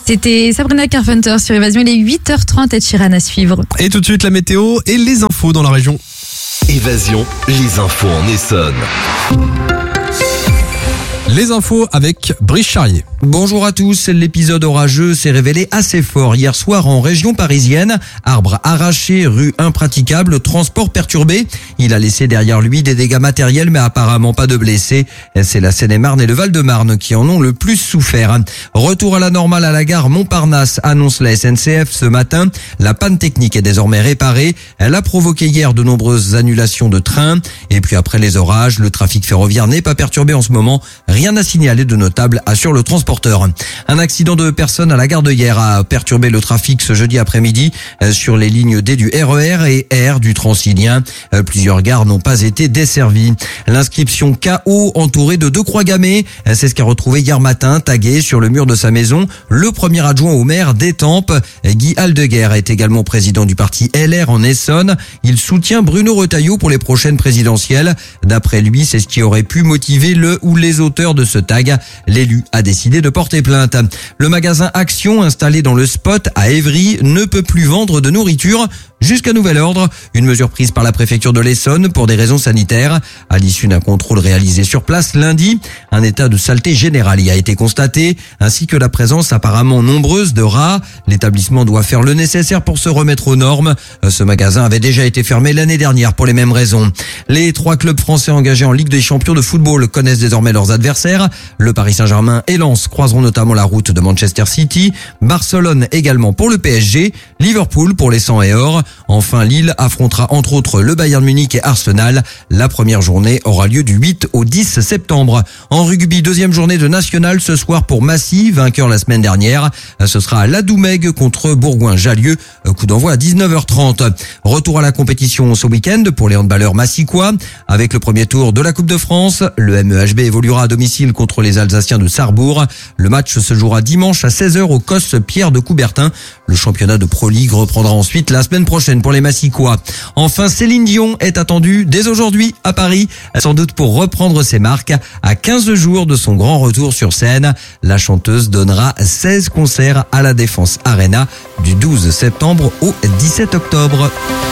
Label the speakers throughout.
Speaker 1: C'était Sabrina Carpenter sur Évasion. Il est 8h30 et Sheeran à suivre.
Speaker 2: Et tout de suite, la météo et les infos dans la région.
Speaker 3: Évasion, les infos en Essonne.
Speaker 2: Les infos avec Brice Charrier.
Speaker 4: Bonjour à tous, l'épisode orageux s'est révélé assez fort hier soir en région parisienne. Arbres arrachés, rues impraticables, transport perturbé. Il a laissé derrière lui des dégâts matériels mais apparemment pas de blessés. C'est la Seine-et-Marne et le Val-de-Marne qui en ont le plus souffert. Retour à la normale à la gare Montparnasse, annonce la SNCF ce matin. La panne technique est désormais réparée. Elle a provoqué hier de nombreuses annulations de trains. Et puis après les orages, le trafic ferroviaire n'est pas perturbé en ce moment. Rien à signaler de notable, assure le transporteur. Un accident de personnes à la gare de Hyères a perturbé le trafic ce jeudi après-midi sur les lignes D du RER et R du Transilien. Plusieurs gares n'ont pas été desservies. L'inscription KO entourée de 2 croix gammées, c'est ce qu'a retrouvé hier matin tagué sur le mur de sa maison le premier adjoint au maire d'Étampes. Guy Aldeguer est également président du parti LR en Essonne. Il soutient Bruno Retailleau pour les prochaines présidentielles. D'après lui, c'est ce qui aurait pu motiver le ou les auteurs de ce tag. L'élu a décidé de porter plainte. Le magasin Action installé dans le Spot à Évry ne peut plus vendre de nourriture jusqu'à nouvel ordre. Une mesure prise par la préfecture de l'Essonne pour des raisons sanitaires. À l'issue d'un contrôle réalisé sur place lundi, un état de saleté générale y a été constaté, ainsi que la présence apparemment nombreuse de rats. L'établissement doit faire le nécessaire pour se remettre aux normes. Ce magasin avait déjà été fermé l'année dernière pour les mêmes raisons. Les 3 clubs français engagés en Ligue des champions de football connaissent désormais leurs adversaires. Le Paris Saint-Germain et Lens croiseront notamment la route de Manchester City. Barcelone également pour le PSG. Liverpool pour les 100 et or. Enfin, Lille affrontera entre autres le Bayern Munich et Arsenal. La première journée aura lieu du 8 au 10 septembre. En rugby, deuxième journée de national ce soir pour Massy, vainqueur la semaine dernière. Ce sera à l'Adoumègue contre Bourgoin-Jallieu. Coup d'envoi à 19h30. Retour à la compétition ce week-end pour les handballeurs massiccois. Avec le premier tour de la Coupe de France, le MEHB évoluera à domicile contre les Alsaciens de Sarrebourg. Le match se jouera dimanche à 16h au COS Pierre de Coubertin. Le championnat de Pro League reprendra ensuite la semaine prochaine pour les Massiccois. Enfin, Céline Dion est attendue dès aujourd'hui à Paris, sans doute pour reprendre ses marques. À 15 jours de son grand retour sur scène, la chanteuse donnera 16 concerts à la Défense Arena du 12 septembre au 17 octobre.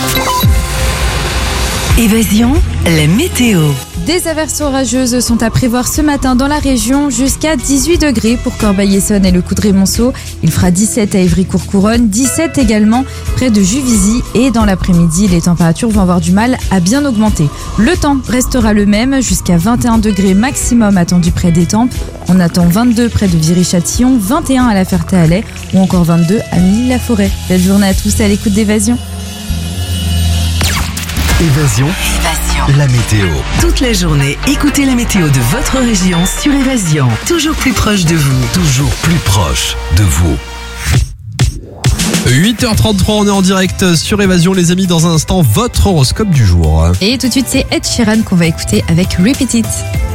Speaker 5: Évasion, la météo.
Speaker 1: Des averses orageuses sont à prévoir ce matin dans la région, jusqu'à 18 degrés pour Corbeil-Essonnes et le Coudray-Monceau. Il fera 17 à Évry-Courcouronnes, 17 également près de Juvisy, et dans l'après-midi, les températures vont avoir du mal à bien augmenter. Le temps restera le même, jusqu'à 21 degrés maximum attendu près d'Étampes. On attend 22 près de Viry-Châtillon, 21 à La Ferté-Alais ou encore 22 à Milly-la-Forêt. Belle journée à tous à l'écoute d'Évasion.
Speaker 3: Évasion, la météo.
Speaker 5: Toute la journée, écoutez la météo de votre région sur Évasion. Toujours plus proche de vous.
Speaker 3: Toujours plus proche de vous.
Speaker 2: 8h33, on est en direct sur Évasion, les amis. Dans un instant, votre horoscope du jour.
Speaker 1: Et tout de suite, c'est Ed Sheeran qu'on va écouter avec Repeat It.